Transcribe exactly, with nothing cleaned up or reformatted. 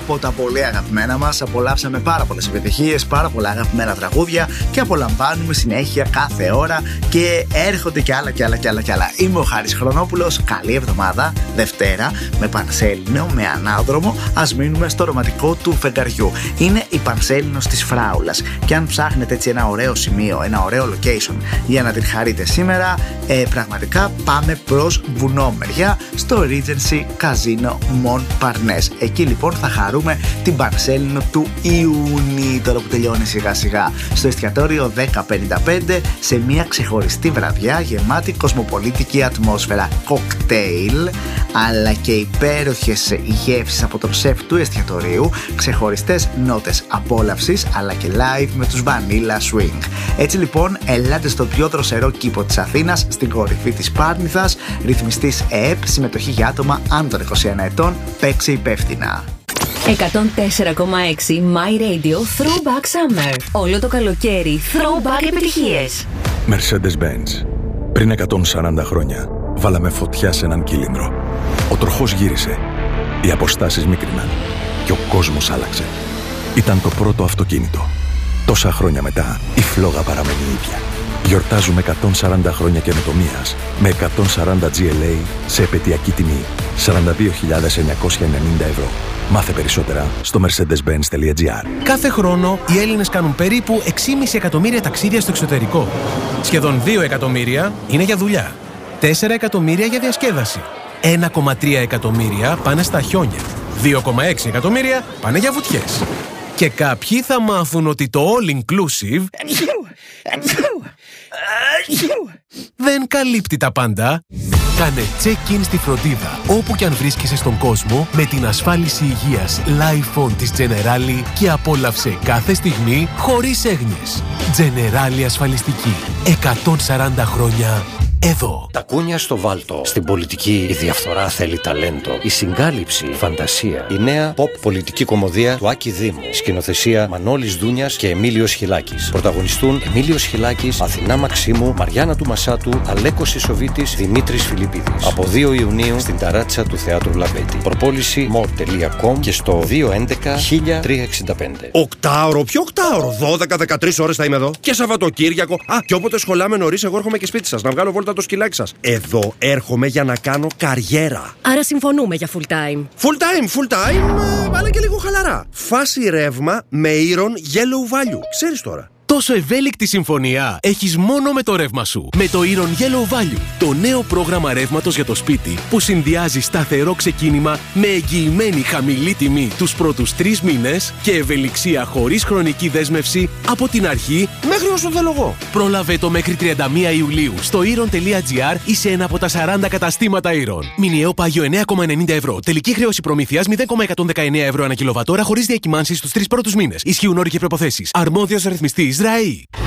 από τα πολύ αγαπημένα μας. Απολαύσαμε πάρα πολλές επιτυχίες, πάρα πολλά αγαπημένα τραγούδια και απολαμβάνουμε συνέχεια κάθε ώρα και έρχονται κι άλλα κι άλλα κι άλλα κι άλλα. Είμαι ο Χάρης Χρονόπουλος. Καλή εβδομάδα. Δευτέρα με Πανσέλινο, με Ανάδρομο. Ας μείνουμε στο ρομαντικό του φεγγαριού. Είναι η Πανσέλινος της Φράουλας. Και αν ψάχνετε έτσι ένα ωραίο σημείο, ένα ωραίο location για να την χαρείτε σήμερα, ε, πραγματικά πάμε προς βουνόμερια στο Regency Casino Montparnasse. Εκεί λοιπόν θα χαρούμε την Πανσέλινο του Ιούνιου, τώρα που τελειώνει σιγά σιγά, στο εστιατόριο δέκα πενήντα πέντε, σε μια ξεχωριστή βραδιά γεμάτη κοσμοπολίτικη ατμόσφαιρα, κοκτέιλ, αλλά και υπέροχες γεύσεις από τον σεφ του εστιατορίου, ξεχωριστές νότες απόλαυσης, αλλά και live με τους Vanilla Swing. Έτσι λοιπόν, ελάτε στο πιο δροσερό κήπο της Αθήνας, στην κορυφή της Πάρνηθας, ρυθμιστής ΕΕΠ, συμμετοχή για άτομα άνω των είκοσι ένα ετών, παίξε υπεύθυνα. εκατόν τέσσερα κόμμα έξι My Radio Throwback Summer. Όλο το καλοκαίρι Throwback επιτυχίες. Mercedes-Benz. Πριν εκατόν σαράντα χρόνια βάλαμε φωτιά σε έναν κύλινδρο. Ο τροχός γύρισε, οι αποστάσεις μίκριναν και ο κόσμος άλλαξε. Ήταν το πρώτο αυτοκίνητο. Τόσα χρόνια μετά η φλόγα παραμένει ίδια. Γιορτάζουμε εκατόν σαράντα χρόνια καινοτομίας με εκατόν σαράντα τζι ελ έι σε επαιτειακή τιμή σαράντα δύο χιλιάδες εννιακόσια ενενήντα ευρώ. Μάθε περισσότερα στο mercedes benz τελεία gr. Κάθε χρόνο οι Έλληνες κάνουν περίπου έξι κόμμα πέντε εκατομμύρια ταξίδια στο εξωτερικό. Σχεδόν δύο εκατομμύρια είναι για δουλειά. τέσσερα εκατομμύρια για διασκέδαση. ένα κόμμα τρία εκατομμύρια πάνε στα χιόνια. δύο κόμμα έξι εκατομμύρια πάνε για βουτιές. Και κάποιοι θα μάθουν ότι το all inclusive δεν καλύπτει τα πάντα. Κάνε check-in στη φροντίδα όπου και αν βρίσκεσαι στον κόσμο με την ασφάλιση υγείας Life On της Generali και απόλαυσε κάθε στιγμή χωρίς έγνοιες. Generali ασφαλιστική. εκατόν σαράντα χρόνια εδώ. Τα κούνια στο βάλτο. Στην πολιτική η διαφθορά θέλει ταλέντο. Η συγκάλυψη, φαντασία. Η νέα pop πολιτική κομμωδία του Άκη Δήμου. Σκηνοθεσία Μανώλης Δούνιας και Εμίλιος Χιλάκης. Πρωταγωνιστούν Εμίλιος Χιλάκης, Αθηνά Μαξίμου, Μαριάννα του Μασάτου, Αλέκος Ισοβίτης, Δημήτρης Φιλιππίδης. Από δύο Ιουνίου στην ταράτσα του Θεάτρου Λαμπέτη. Προπόληση μο τελεία κομ και στο δύο έντεκα χίλια τριακόσια εξήντα πέντε. Οκτάωρο, ποιο οκτάωρο? δώδεκα με δεκατρείς ώρες θα είμαι εδώ. Και Σαββατοκύριακο. Α, και όποτε σχολάμε νωρίς, εγώ έρχομαι και σπίτι σας να βγάλω βόλτα το σκυλάκι σας. Εδώ έρχομαι για να κάνω καριέρα. Άρα συμφωνούμε για full time. Full time, full time, ε, αλλά και λίγο χαλαρά. Φάση ρεύμα με Iron Yellow Value. Ξέρεις τώρα. Τόσο ευέλικτη συμφωνία έχεις μόνο με το ρεύμα σου. Με το Iron Yellow Value, το νέο πρόγραμμα ρεύματος για το σπίτι που συνδυάζει σταθερό ξεκίνημα με εγγυημένη χαμηλή τιμή τους πρώτους τρεις μήνες και ευελιξία χωρίς χρονική δέσμευση από την αρχή μέχρι όσο θέλω εγώ. Πρόλαβε το μέχρι τριάντα μία Ιουλίου στο iron τελεία gr ή σε ένα από τα σαράντα καταστήματα Iron. Μηνιαίο πάγιο εννέα κόμμα ενενήντα ευρώ. Τελική χρέωση προμήθειας μηδέν κόμμα εκατόν δεκαεννέα ευρώ ανά κιλοβατόρα χωρίς διακυμάνσεις στους τρεις πρώτους μήνες. Ισχύουν όροι και προϋποθέσεις. Αρμόδιος ρυθμιστής Ραΐ.